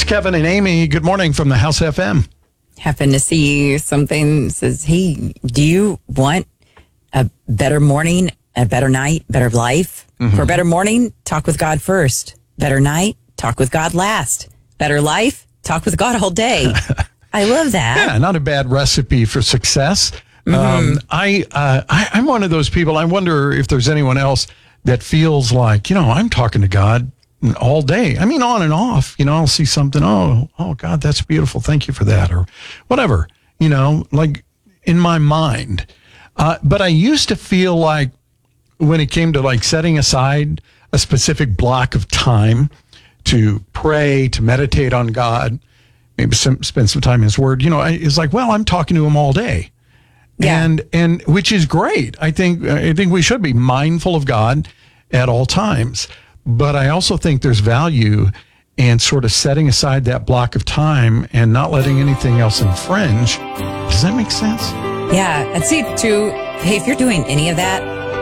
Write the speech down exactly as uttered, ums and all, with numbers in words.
Kevin and Amy. Good morning from the House F M. Happen to see something that says, hey, do you want a better morning, a better night, better life? Mm-hmm. For a better morning, talk with God first. Better night, talk with God last. Better life, talk with God all day. I love that. Yeah, not a bad recipe for success. Mm-hmm. Um, I, uh, I, I'm one of those people. I wonder if there's anyone else that feels like, you know, I'm talking to God all day. I mean, on and off, you know, I'll see something. Oh, oh God, that's beautiful. Thank you for that. Or whatever, you know, like in my mind. Uh, but I used to feel like when it came to like setting aside a specific block of time to pray, to meditate on God, maybe some, spend some time in his word, you know, it's like, well, I'm talking to him all day. Yeah. And, and which is great. I think, I think we should be mindful of God at all times. But I also think there's value in sort of setting aside that block of time and not letting anything else infringe. Does that make sense? Yeah. And see, too, hey, if you're doing any of that,